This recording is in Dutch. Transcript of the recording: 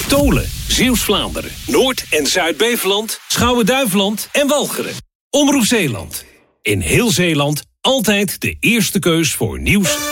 Tolen, Zeeuws-Vlaanderen, Noord- en Zuid-Beveland, Schouwen-Duiveland en Walcheren. Omroep Zeeland. In heel Zeeland altijd de eerste keus voor nieuws